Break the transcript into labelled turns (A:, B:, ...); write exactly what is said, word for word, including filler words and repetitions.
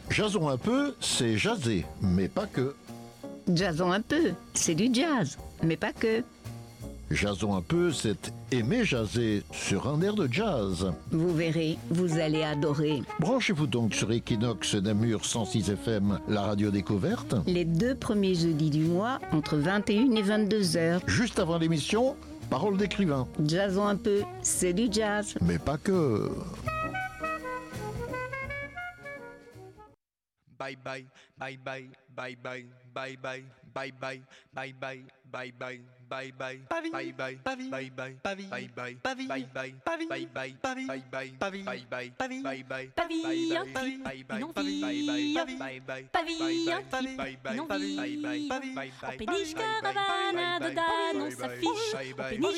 A: Jason un peu, c'est jaser, mais pas que.
B: Jazzons un peu, c'est du jazz, mais pas que.
A: Jason un peu, c'est aimer jaser sur un air de jazz.
B: Vous verrez, vous allez adorer.
A: Branchez-vous donc sur Equinox Namur cent six F M, la radio découverte.
B: Les deux premiers jeudis du mois, entre vingt et une et vingt-deux heures.
A: Juste avant l'émission, Parole d'écrivain.
B: Jazzons un peu, c'est du jazz.
A: Mais pas que.
C: Bye bye, bye bye, bye bye, bye bye, bye bye, bye bye, bye bye, bye bye, bye bye, bye bye, bye bye, bye bye, bye bye, bye bye, bye bye, bye bye,
D: Pavillon qui, une envie, pavillon qui, une envie. Au péniche caravane, dedans on s'affiche, au péniche